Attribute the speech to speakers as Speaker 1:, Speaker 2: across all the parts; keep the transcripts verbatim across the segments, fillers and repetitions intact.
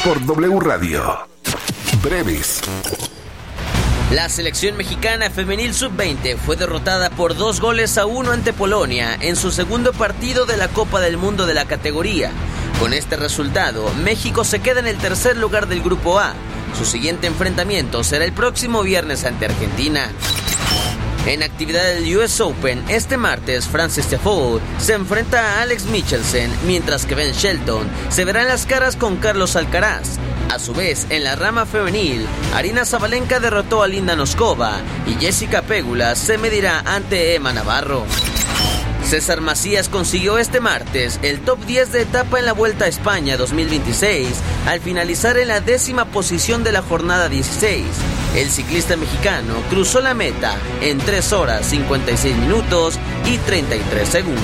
Speaker 1: por W Radio. Breves.
Speaker 2: La selección mexicana femenil sub veinte fue derrotada por dos goles a uno ante Polonia en su segundo partido de la Copa del Mundo de la categoría. Con este resultado, México se queda en el tercer lugar del Grupo A. Su siguiente enfrentamiento será el próximo viernes ante Argentina. En actividad del U S Open, este martes, Frances Tiafoe se enfrenta a Alex Michelsen, mientras que Ben Shelton se verá en las caras con Carlos Alcaraz. A su vez, en la rama femenil, Aryna Sabalenka derrotó a Linda Noskova y Jessica Pegula se medirá ante Emma Navarro. César Macías consiguió este martes el top diez de etapa en la Vuelta a España dos mil veintiséis al finalizar en la décima posición de la jornada dieciséis. El ciclista mexicano cruzó la meta en tres horas cincuenta y seis minutos y treinta y tres segundos.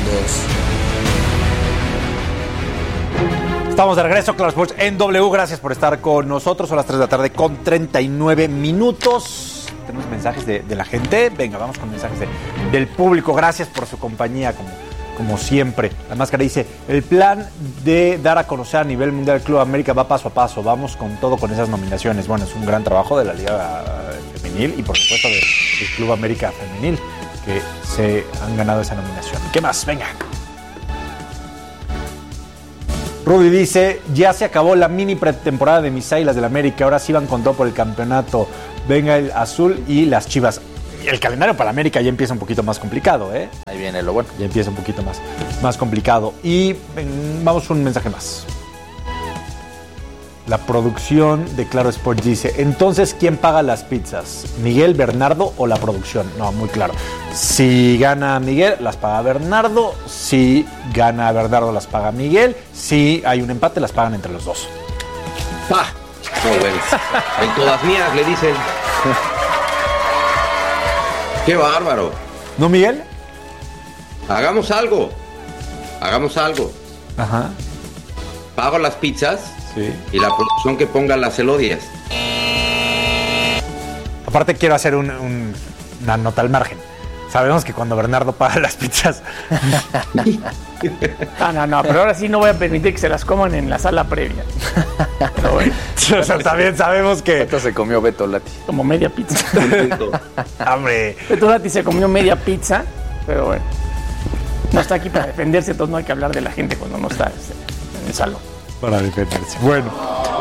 Speaker 3: Estamos de regreso, Claro Sports en W. Gracias por estar con nosotros. Son las tres de la tarde con treinta y nueve minutos. Tenemos mensajes de, de la gente. Venga, vamos con mensajes de, del público. Gracias por su compañía, como, como siempre. La máscara dice, el plan de dar a conocer a nivel mundial el Club América va paso a paso. Vamos con todo con esas nominaciones. Bueno, es un gran trabajo de la Liga Femenil y por supuesto del de Club América Femenil, que se han ganado esa nominación. ¿Qué más? Venga. Rudy dice, ya se acabó la mini pretemporada de mis Águilas del América, ahora sí van con todo por el campeonato. Venga el azul y las Chivas. El calendario para América ya empieza un poquito más complicado, ¿eh?
Speaker 4: Ahí viene lo bueno.
Speaker 3: Ya empieza un poquito más, más complicado. Y ven, vamos a un mensaje más. La producción de Claro Sports dice, entonces, ¿quién paga las pizzas? ¿Miguel, Bernardo o la producción? No, muy claro. Si gana Miguel, las paga Bernardo. Si gana Bernardo, las paga Miguel. Si hay un empate, las pagan entre los dos.
Speaker 5: ¡Ah! Muy bueno. En todas mías, le dicen. ¡Qué bárbaro!
Speaker 3: ¿No, Miguel?
Speaker 5: Hagamos algo. Hagamos algo.
Speaker 3: Ajá.
Speaker 5: Pago las pizzas.
Speaker 3: Sí.
Speaker 5: Y la producción que ponga las elodias.
Speaker 3: Aparte quiero hacer un, un, una nota al margen. Sabemos que cuando Bernardo paga las pizzas...
Speaker 6: No, no, no, pero ahora sí no voy a permitir que se las coman en la sala previa. Pero bueno.
Speaker 3: O sea, también sabemos que...
Speaker 4: Esto se comió Beto Lati.
Speaker 6: Como media pizza.
Speaker 3: Hombre.
Speaker 6: Beto Lati se comió media pizza, pero bueno. No está aquí para defenderse, entonces no hay que hablar de la gente cuando no está en el salón.
Speaker 3: Para defenderse. Bueno,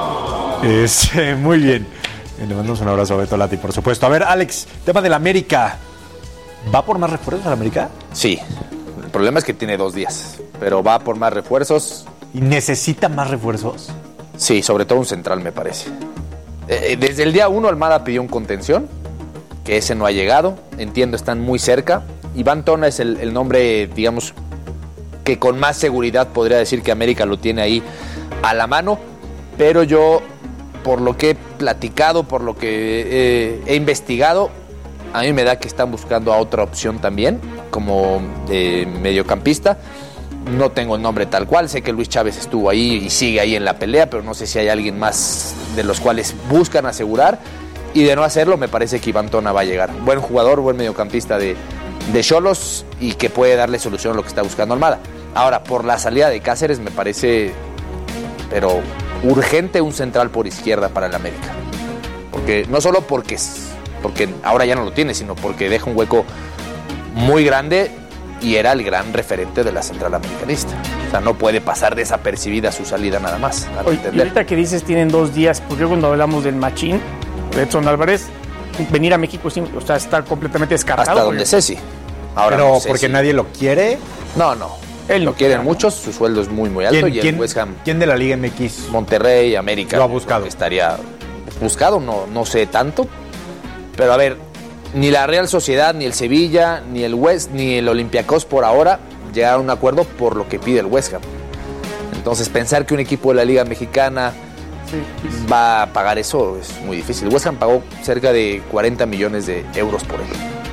Speaker 3: es, eh, muy bien. Le mandamos un abrazo a Beto Lati, por supuesto. A ver, Alex, tema del América. ¿Va por más refuerzos al América?
Speaker 4: Sí. El problema es que tiene dos días, pero va por más refuerzos.
Speaker 3: ¿Y necesita más refuerzos?
Speaker 4: Sí, sobre todo un central, me parece. Eh, desde el día uno, Almada pidió un contención, que ese no ha llegado. Entiendo, están muy cerca. Iván Tona es el, el nombre, digamos, que con más seguridad podría decir que América lo tiene ahí a la mano, pero yo, por lo que he platicado, por lo que eh, he investigado, a mí me da que están buscando a otra opción también, como eh, mediocampista. No tengo el nombre tal cual, sé que Luis Chávez estuvo ahí y sigue ahí en la pelea, pero no sé si hay alguien más de los cuales buscan asegurar, y de no hacerlo me parece que Iván Tona va a llegar. Buen jugador, buen mediocampista de de Xolos y que puede darle solución a lo que está buscando Almada. Ahora, por la salida de Cáceres me parece, pero urgente, un central por izquierda para el América. Porque no solo porque, porque ahora ya no lo tiene, sino porque deja un hueco muy grande y era el gran referente de la central americanista. O sea, no puede pasar desapercibida su salida nada más.
Speaker 6: Oye, y ahorita que dices tienen dos días, porque cuando hablamos del Machín, de Edson Álvarez, venir a México, o sea, está completamente descartado.
Speaker 4: Hasta donde sé, sí. Ahora
Speaker 3: pero
Speaker 4: no sé
Speaker 3: porque
Speaker 4: si...
Speaker 3: nadie lo quiere.
Speaker 4: No, no. Él lo quieren muchos, su sueldo es muy, muy alto.
Speaker 3: ¿Quién,
Speaker 4: y el
Speaker 3: quién,
Speaker 4: West Ham,
Speaker 3: ¿quién de la Liga M X?
Speaker 4: Monterrey, América.
Speaker 3: Lo ha buscado.
Speaker 4: Estaría buscado, no, no sé tanto. Pero a ver, ni la Real Sociedad, ni el Sevilla, ni el West, ni el Olympiacos por ahora llegaron a un acuerdo por lo que pide el West Ham. Entonces, pensar que un equipo de la Liga Mexicana sí, sí. va a pagar eso es muy difícil. El West Ham pagó cerca de cuarenta millones de euros por él.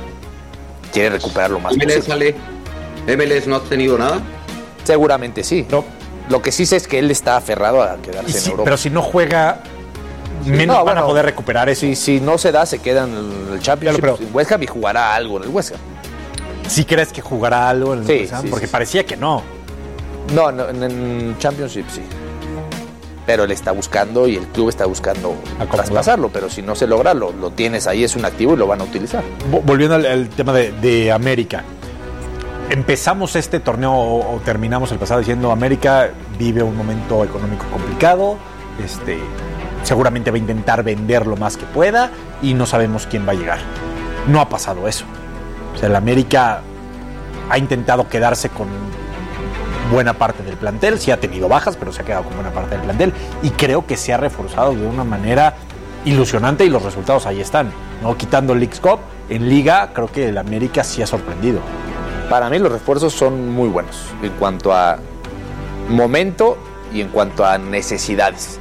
Speaker 4: Quiere recuperar lo más
Speaker 5: M L S
Speaker 4: posible.
Speaker 5: Sale. ¿M L S no ha tenido nada?
Speaker 4: Seguramente sí.
Speaker 3: No.
Speaker 4: Lo que sí sé es que él está aferrado a quedarse
Speaker 3: Sí,
Speaker 4: en Europa.
Speaker 3: pero si no juega,
Speaker 4: sí,
Speaker 3: menos
Speaker 4: no,
Speaker 3: van
Speaker 4: bueno,
Speaker 3: a poder recuperar eso.
Speaker 4: Si, si no se da, se queda en el, el Championship.
Speaker 3: Claro, pero,
Speaker 4: el West Ham y jugará algo en el West Ham.
Speaker 3: ¿Sí crees que jugará algo en el
Speaker 4: sí,
Speaker 3: West Ham?
Speaker 4: Sí,
Speaker 3: Porque
Speaker 4: sí,
Speaker 3: parecía que no.
Speaker 4: No, no en el Championship sí. pero él está buscando y el club está buscando traspasarlo, pero si no se logra, lo, lo tienes ahí, es un activo y lo van a utilizar.
Speaker 3: Volviendo al, al tema de, de América, empezamos este torneo o, o terminamos el pasado diciendo América vive un momento económico complicado, este, seguramente va a intentar vender lo más que pueda y no sabemos quién va a llegar. No ha pasado eso. O sea, el América ha intentado quedarse con buena parte del plantel, sí ha tenido bajas, pero se ha quedado con buena parte del plantel y creo que se ha reforzado de una manera ilusionante y los resultados ahí están, ¿no? Quitando el Leagues Cup, en Liga creo que el América sí ha sorprendido.
Speaker 4: Para mí los refuerzos son muy buenos en cuanto a momento y en cuanto a necesidades.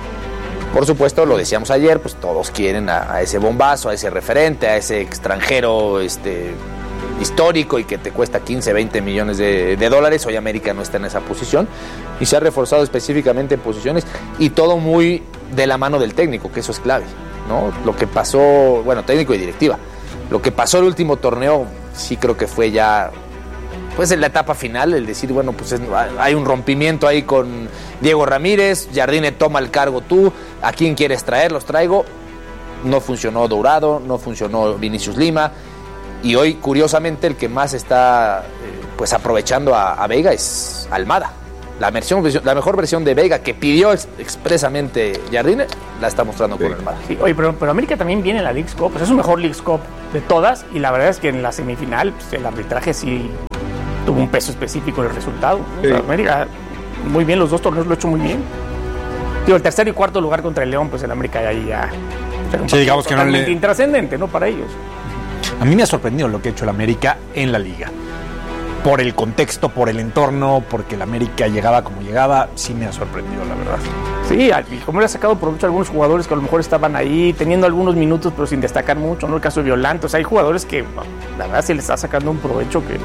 Speaker 4: Por supuesto, lo decíamos ayer, pues todos quieren a, a ese bombazo, a ese referente, a ese extranjero este, histórico y que te cuesta quince, veinte millones de, de dólares. Hoy América no está en esa posición y se ha reforzado específicamente en posiciones y todo muy de la mano del técnico, que eso es clave, ¿no? Lo que pasó, bueno, técnico y directiva, lo que pasó el último torneo sí creo que fue ya pues en la etapa final, el decir, bueno, pues es, hay un rompimiento ahí con Diego Ramírez, Jardine toma el cargo tú, ¿a quién quieres traer? Los traigo. No funcionó Dourado, no funcionó Vinicius Lima, y hoy, curiosamente, el que más está eh, pues aprovechando a, a Vega es Almada. La, versión, la mejor versión de Vega que pidió ex, expresamente Jardine, la está mostrando sí. con Almada.
Speaker 6: Sí, oye, pero, pero América también viene en la Leagues Cup, pues es su mejor Leagues Cup de todas, y la verdad es que en la semifinal pues, el arbitraje sí tuvo un peso específico en el resultado. Sí. O sea, América, muy bien, los dos torneos lo ha hecho muy bien. Digo, el tercer y cuarto lugar contra el León, pues el América ahí ya...
Speaker 3: Sí, digamos que no le...
Speaker 6: intrascendente, ¿no? Para ellos.
Speaker 3: A mí me ha sorprendido lo que ha hecho el América en la Liga. Por el contexto, por el entorno, porque el América llegaba como llegaba, sí me ha sorprendido, la verdad.
Speaker 6: Sí, y como le ha sacado provecho a algunos jugadores que a lo mejor estaban ahí, teniendo algunos minutos, pero sin destacar mucho, ¿no? El caso de Violante, o sea, hay jugadores que, la verdad, se les está sacando un provecho que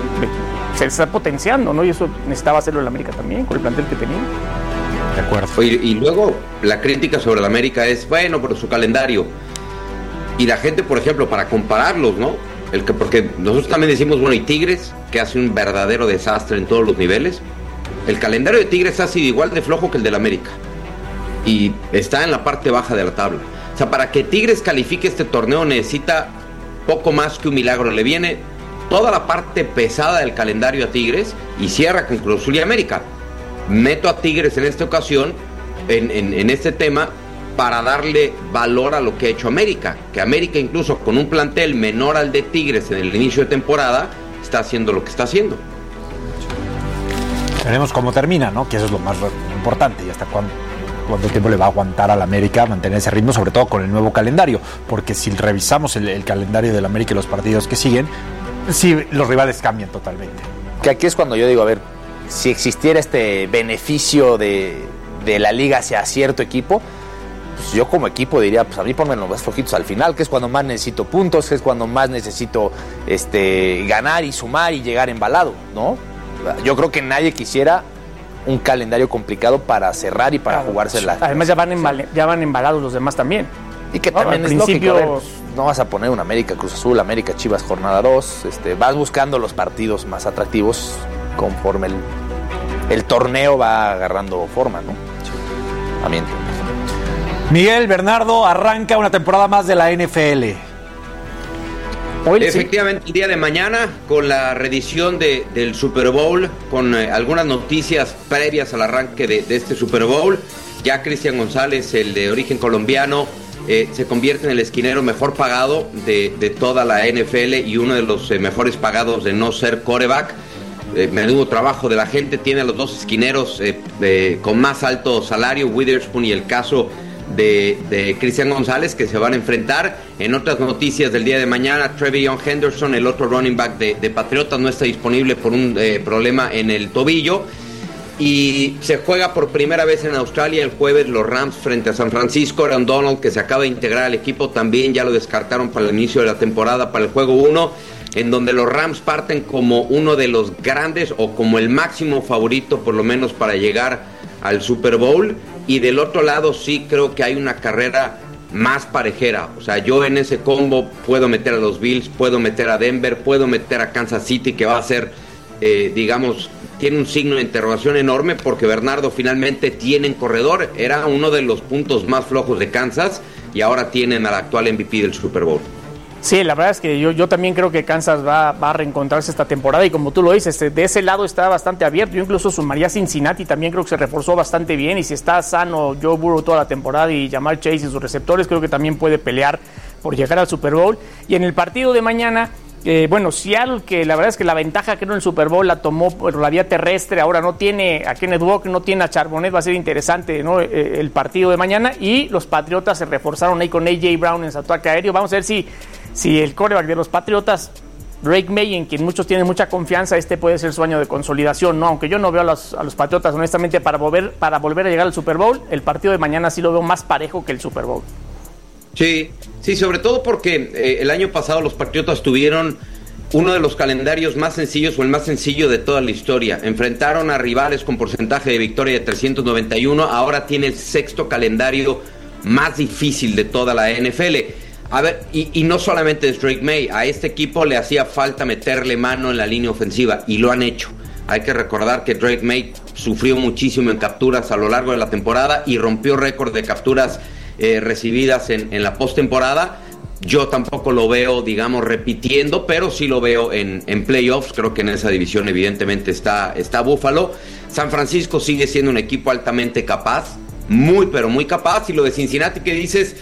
Speaker 6: se les está potenciando, ¿no? Y eso necesitaba hacerlo el América también, con el plantel que tenía.
Speaker 3: De acuerdo.
Speaker 5: Y, y luego, la crítica sobre el América es, bueno, por su calendario. Y la gente, por ejemplo, para compararlos, ¿no? El que, porque nosotros también decimos, bueno, y Tigres, que hace un verdadero desastre en todos los niveles. El calendario de Tigres ha sido igual de flojo que el del América. Y está en la parte baja de la tabla. O sea, para que Tigres califique este torneo necesita poco más que un milagro. Le viene toda la parte pesada del calendario a Tigres y cierra con Cruz Azul y América. Meto a Tigres en esta ocasión, en, en, en este tema, para darle valor a lo que ha hecho América, que América incluso con un plantel menor al de Tigres en el inicio de temporada, está haciendo lo que está haciendo.
Speaker 3: Veremos cómo termina, ¿no? Que eso es lo más importante y hasta cuándo, cuánto tiempo le va a aguantar al América mantener ese ritmo, sobre todo con el nuevo calendario, porque si revisamos el, el calendario del América y los partidos que siguen, sí, los rivales cambian totalmente.
Speaker 4: Que aquí es cuando yo digo, a ver, si existiera este beneficio de, de la liga hacia cierto equipo, pues yo como equipo diría, pues a mí ponme los más flojitos al final, que es cuando más necesito puntos, que es cuando más necesito este, ganar y sumar y llegar embalado, ¿no? Yo creo que nadie quisiera un calendario complicado para cerrar y para claro, jugarse la...
Speaker 6: Además ya van, embal- ya van embalados los demás también.
Speaker 4: Y que no, también es principio... lógico, ver, pues, no vas a poner un América Cruz Azul, América Chivas jornada dos, este, vas buscando los partidos más atractivos conforme el, el torneo va agarrando forma, ¿no? A mi entender.
Speaker 3: Miguel Bernardo, arranca una temporada más de la N F L.
Speaker 5: Hoy, efectivamente, sí. El día de mañana, con la reedición de, del Super Bowl, con eh, algunas noticias previas al arranque de, de este Super Bowl, ya Cristian González, el de origen colombiano, eh, se convierte en el esquinero mejor pagado de, de toda la N F L y uno de los eh, mejores pagados de no ser quarterback. Eh, menudo trabajo de la gente, tiene a los dos esquineros eh, eh, con más alto salario, Witherspoon y el caso de, de Cristian González, que se van a enfrentar. En otras noticias del día de mañana, Trevion Henderson, el otro running back de, de Patriotas, no está disponible por un eh, problema en el tobillo. Y se juega por primera vez en Australia el jueves los Rams frente a San Francisco. Aaron Donald, que se acaba de integrar al equipo, también ya lo descartaron para el inicio de la temporada, para el juego uno, en donde los Rams parten como uno de los grandes o como el máximo favorito, por lo menos para llegar al Super Bowl. Y del otro lado sí creo que hay una carrera más parejera. O sea, yo en ese combo puedo meter a los Bills, puedo meter a Denver, puedo meter a Kansas City, que va a ser eh, digamos, tiene un signo de interrogación enorme porque Bernardo finalmente tienen corredor. Era uno de los puntos más flojos de Kansas y ahora tienen al actual M V P del Super Bowl.
Speaker 6: Sí, la verdad es que yo, yo también creo que Kansas va, va a reencontrarse esta temporada y como tú lo dices, de ese lado está bastante abierto. Yo incluso sumaría a Cincinnati, también creo que se reforzó bastante bien y si está sano Joe Burrow toda la temporada y Ja'Marr Chase y sus receptores, creo que también puede pelear por llegar al Super Bowl. Y en el partido de mañana, eh, bueno, Seattle, que la verdad es que la ventaja que en el Super Bowl la tomó por la vía terrestre, ahora no tiene a Kenneth Walker, no tiene a Charbonnet, va a ser interesante, ¿no? eh, el partido de mañana. Y los Patriotas se reforzaron ahí con A J Brown en su ataque aéreo. Vamos a ver si Si el quarterback de los Patriotas, Drake May, en quien muchos tienen mucha confianza, este puede ser su año de consolidación, ¿no? Aunque yo no veo a los, a los Patriotas, honestamente, para volver, para volver a llegar al Super Bowl, el partido de mañana sí lo veo más parejo que el Super Bowl.
Speaker 5: Sí, sí, sobre todo porque eh, el año pasado los Patriotas tuvieron uno de los calendarios más sencillos o el más sencillo de toda la historia. Enfrentaron a rivales con porcentaje de victoria de trescientos noventa y uno, ahora tiene el sexto calendario más difícil de toda la N F L. A ver, y, y no solamente es Drake May, a este equipo le hacía falta meterle mano en la línea ofensiva y lo han hecho. Hay que recordar que Drake May sufrió muchísimo en capturas a lo largo de la temporada y rompió récord de capturas eh, recibidas en, en la postemporada. Yo tampoco lo veo, digamos, repitiendo, pero sí lo veo en, en playoffs. Creo que en esa división evidentemente está, está Buffalo. San Francisco sigue siendo un equipo altamente capaz, muy pero muy capaz. Y lo de Cincinnati que dices,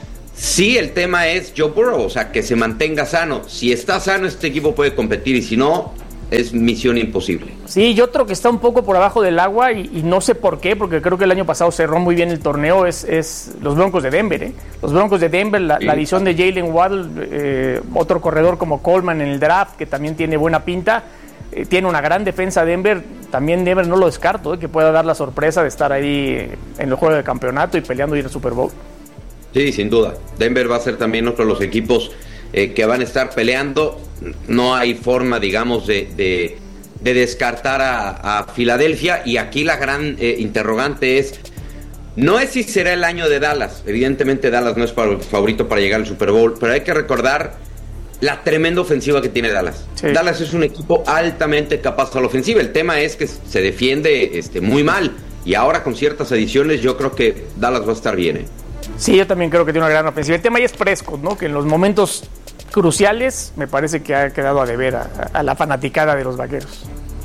Speaker 5: sí, el tema es Joe Burrow, o sea, que se mantenga sano. Si está sano, este equipo puede competir y si no, es misión imposible.
Speaker 6: Sí, y otro que está un poco por abajo del agua y, y no sé por qué, porque creo que el año pasado cerró muy bien el torneo, es, es los Broncos de Denver. ¿eh? Los Broncos de Denver, la, sí. la adición de Jalen Waddle, eh, otro corredor como Coleman en el draft, que también tiene buena pinta. Eh, tiene una gran defensa Denver, también Denver no lo descarto, eh, que pueda dar la sorpresa de estar ahí en el juego de campeonato y peleando ir al Super Bowl.
Speaker 5: Sí, sin duda. Denver va a ser también otro de los equipos eh, que van a estar peleando. No hay forma, digamos, de, de, de descartar a, a Filadelfia. Y aquí la gran eh, interrogante es, no es si será el año de Dallas. Evidentemente Dallas no es favorito para llegar al Super Bowl, pero hay que recordar la tremenda ofensiva que tiene Dallas. Sí. Dallas es un equipo altamente capaz a la ofensiva. El tema es que se defiende este, muy mal. Y ahora con ciertas adiciones yo creo que Dallas va a estar bien, ¿eh?
Speaker 6: Sí, yo también creo que tiene una gran ofensiva. El tema ahí es Prescott, ¿no? Que en los momentos cruciales me parece que ha quedado a deber a, a la fanaticada de los Vaqueros.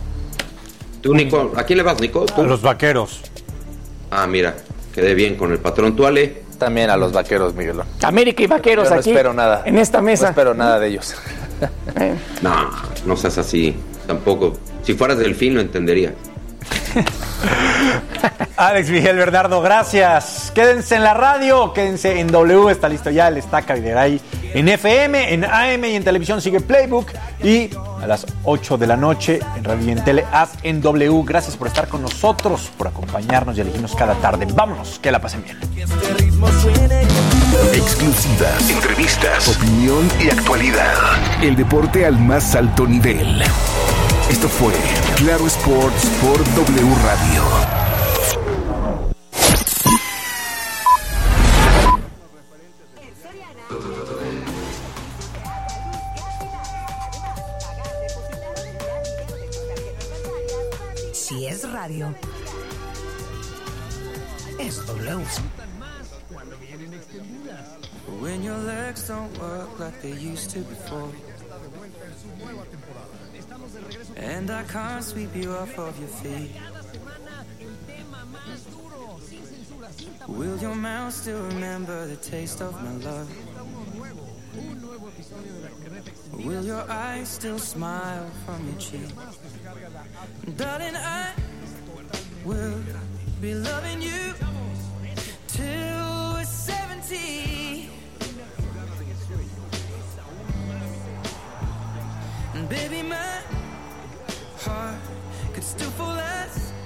Speaker 5: ¿Tú, Nico? ¿A quién le vas, Nico? ¿Tú?
Speaker 3: A los Vaqueros.
Speaker 5: Ah, mira, quedé bien con el patrón. ¿Tú, Ale?
Speaker 4: También a los Vaqueros, Miguelón.
Speaker 6: América y Vaqueros
Speaker 4: yo no
Speaker 6: aquí.
Speaker 4: No espero nada.
Speaker 6: En esta mesa.
Speaker 4: No espero nada de ellos.
Speaker 6: eh.
Speaker 5: No, no seas así. Tampoco. Si fueras Delfín lo entendería.
Speaker 3: Alex, Miguel, Bernardo, gracias. Quédense en la radio, quédense en W, está listo ya el Estaca Videgaray en F M, en A M y en televisión sigue Playbook. Y a las ocho de la noche en Radio y en Tele, haz en W. Gracias por estar con nosotros, por acompañarnos y elegirnos cada tarde. Vámonos, que la pasen bien.
Speaker 1: Exclusivas, entrevistas, opinión y actualidad. El deporte al más alto nivel. Esto fue Claro Sports por W Radio.
Speaker 7: Si es radio, es W.
Speaker 8: When your legs don't work like they used to before, and I can't sweep you off of your feet, will your mouth still remember the taste of my love? Will your eyes still smile from your cheek? Darling, I will be loving you till we're seventy. And baby, my heart could still fall as